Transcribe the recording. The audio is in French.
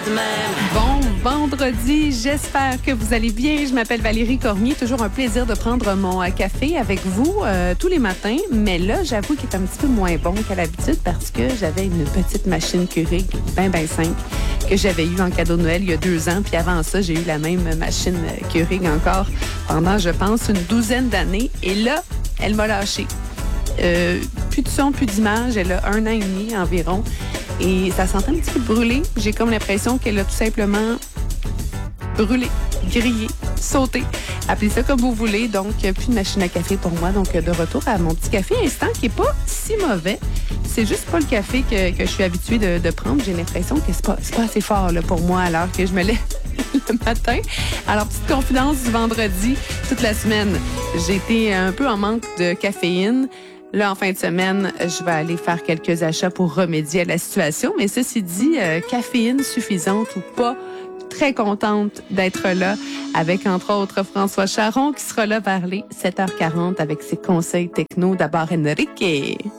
de même. Bon vendredi, j'espère que vous allez bien. Je m'appelle Valérie Cormier. Toujours un plaisir de prendre mon café avec vous tous les matins. Mais là, j'avoue qu'il est un petit peu moins bon qu'à l'habitude parce que j'avais une petite machine Keurig bien simple que j'avais eue en cadeau de Noël il y a 2 ans. Puis avant ça, j'ai eu la même machine Keurig encore pendant, je pense, une 12aine d'années. Et là, elle m'a lâché. Plus de son, plus d'image. Elle a 1 an et demi environ. Et ça sentait un petit peu brûlé. J'ai comme l'impression qu'elle a tout simplement brûlé, grillé, sauté. Appelez ça comme vous voulez. Donc, plus de machine à café pour moi. Donc, de retour à mon petit café instant qui est pas si mauvais. C'est juste pas le café que je suis habituée de prendre. J'ai l'impression que c'est pas assez fort là, pour moi alors que je me lève le matin. Alors, petite confidence du vendredi. Toute la semaine, j'ai été un peu en manque de caféine. Là, en fin de semaine, je vais aller faire quelques achats pour remédier à la situation. Mais ceci dit, caféine suffisante ou pas, très contente d'être là avec, entre autres, François Charon qui sera là vers les 7h40 avec ses conseils techno. D'abord, Enrique.